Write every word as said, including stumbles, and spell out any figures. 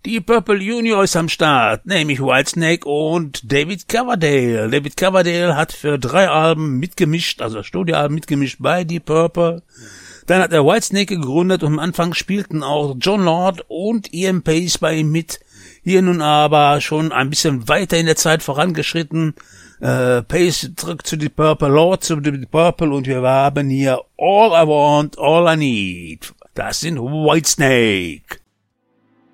Die Purple Junior ist am Start, nämlich Whitesnake und David Coverdale. David Coverdale hat für drei Alben mitgemischt, also Studioalben mitgemischt bei Deep Purple. Dann hat er Whitesnake gegründet und am Anfang spielten auch John Lord und Ian Pace bei ihm mit. Hier nun aber schon ein bisschen weiter in der Zeit vorangeschritten. Äh, Pace zurück zu Deep Purple, Lord zu Deep Purple und wir haben hier All I Want, All I Need. Das sind Whitesnake.